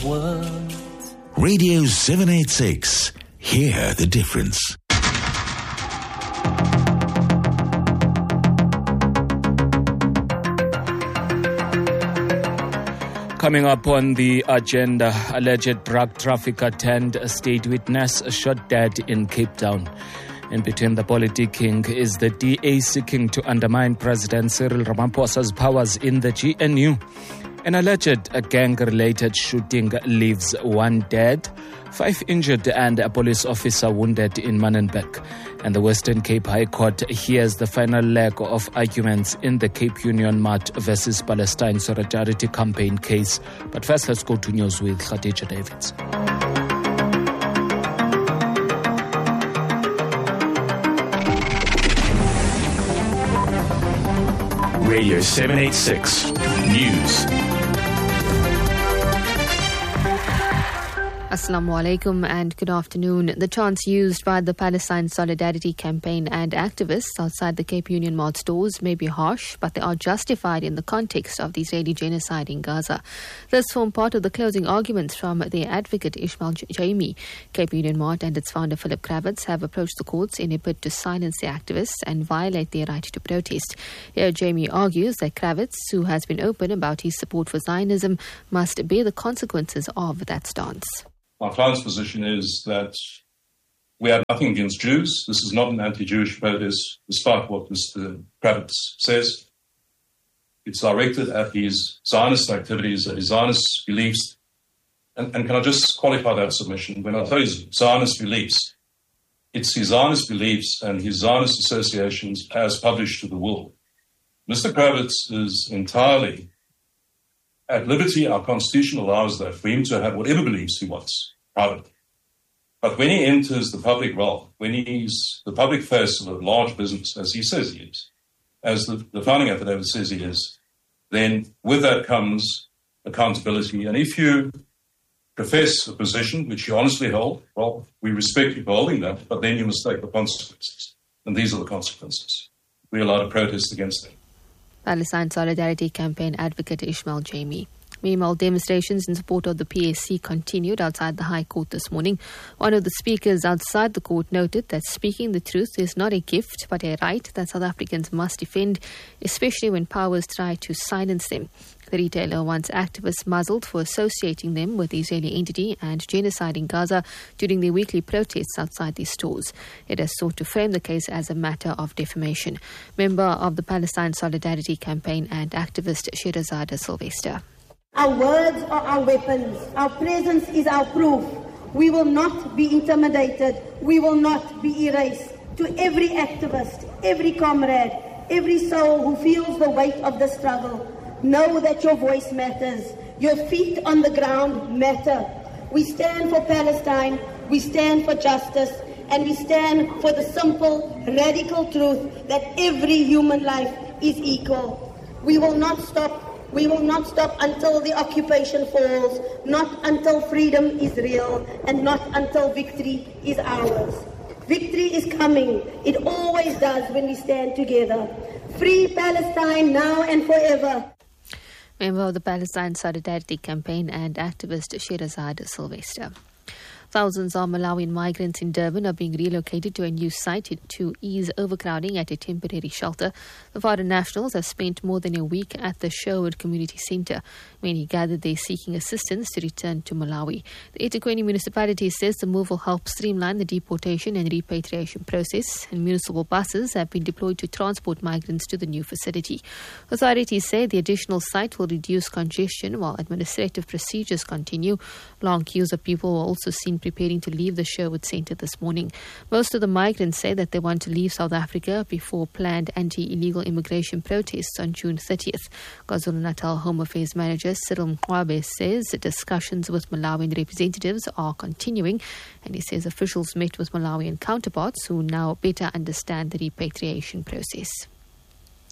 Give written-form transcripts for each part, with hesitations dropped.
world. Radio 786. Hear the difference. Coming up on the agenda, alleged drug trafficker turned a state witness shot dead in Cape Town. In between the politicking is the DA seeking to undermine President Cyril Ramaphosa's powers in the GNU. An alleged gang-related shooting leaves 1 dead, 5 injured and a police officer wounded in Manenberg. And the Western Cape High Court hears the final leg of arguments in the Cape Union Mart versus Palestine Solidarity Campaign case. But first, let's go to news with Khadija Davids. Radio 786 News. Assalamu alaikum and good afternoon. The chants used by the Palestine Solidarity Campaign and activists outside the Cape Union Mart stores may be harsh, but they are justified in the context of the Israeli genocide in Gaza. This formed part of the closing arguments from their advocate Ismail Jaimi. Cape Union Mart and its founder Philip Kravitz have approached the courts in a bid to silence the activists and violate their right to protest. Here, Jaimi argues that Kravitz, who has been open about his support for Zionism, must bear the consequences of that stance. My client's position is that we have nothing against Jews. This is not an anti-Jewish protest, despite what Mr. Kravitz says. It's directed at his Zionist activities, at his Zionist beliefs. And can I just qualify that submission? When I say Zionist beliefs, it's his Zionist beliefs and his Zionist associations as published to the world. Mr. Kravitz is entirely at liberty. Our Constitution allows that for him to have whatever beliefs he wants, privately. But when he enters the public role, when he's the public face of a large business, as he says he is, as the founding affidavit says he is, then with that comes accountability. And if you profess a position which you honestly hold, well, we respect you for holding that, but then you must take the consequences. And these are the consequences. We're allowed to protest against them. Palestine Solidarity Campaign advocate Ismail Jaimi. Meanwhile, demonstrations in support of the PSC continued outside the High Court this morning. One of the speakers outside the court noted that speaking the truth is not a gift but a right that South Africans must defend, especially when powers try to silence them. The retailer wants activists muzzled for associating them with the Israeli entity and genocide in Gaza during their weekly protests outside these stores. It has sought to frame the case as a matter of defamation. Member of the Palestine Solidarity Campaign and activist Sherazada Sylvester. Our words are our weapons. Our presence is our proof. We will not be intimidated. We will not be erased. To every activist, every comrade, every soul who feels the weight of the struggle, know that your voice matters. Your feet on the ground matter. We stand for Palestine, we stand for justice, and we stand for the simple, radical truth that every human life is equal. We will not stop. We will not stop until the occupation falls, not until freedom is real, and not until victory is ours. Victory is coming. It always does when we stand together. Free Palestine now and forever. Member of the Palestine Solidarity Campaign and activist Sherazad Sylvester. Thousands of Malawian migrants in Durban are being relocated to a new site to ease overcrowding at a temporary shelter. The foreign nationals have spent more than a week at the Sherwood Community Centre. Many gathered there seeking assistance to return to Malawi. The eThekwini municipality says the move will help streamline the deportation and repatriation process, and municipal buses have been deployed to transport migrants to the new facility. Authorities say the additional site will reduce congestion while administrative procedures continue. Long queues of people were also seen preparing to leave the Sherwood Centre this morning. Most of the migrants say that they want to leave South Africa before planned anti-illegal immigration protests on June 30th. KwaZulu-Natal Home Affairs Manager Cyril Mkwabe says discussions with Malawian representatives are continuing, and he says officials met with Malawian counterparts who now better understand the repatriation process.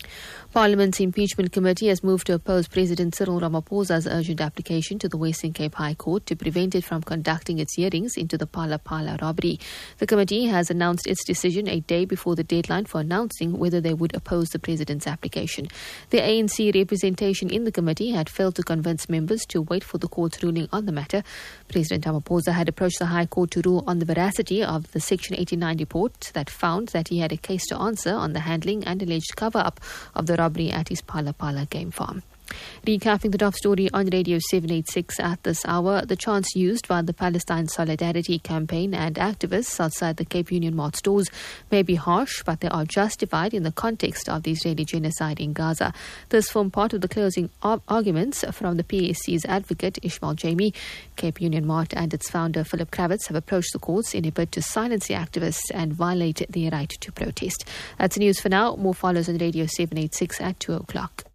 Parliament's impeachment committee has moved to oppose President Cyril Ramaphosa's urgent application to the Western Cape High Court to prevent it from conducting its hearings into the Phala Phala robbery. The committee has announced its decision a day before the deadline for announcing whether they would oppose the president's application. The ANC representation in the committee had failed to convince members to wait for the court's ruling on the matter. President Ramaphosa had approached the High Court to rule on the veracity of the Section 89 report that found that he had a case to answer on the handling and alleged cover-up of the robbery at his Phala Phala game farm. Recapping the top story on Radio 786 at this hour, the chants used by the Palestine Solidarity Campaign and activists outside the Cape Union Mart stores may be harsh, but they are justified in the context of the Israeli genocide in Gaza. This formed part of the closing arguments from the PAC's advocate Ishmael Jamie. Cape Union Mart and its founder Philip Kravitz have approached the courts in a bid to silence the activists and violate their right to protest. That's the news for now. More follows on Radio 786 at 2 o'clock.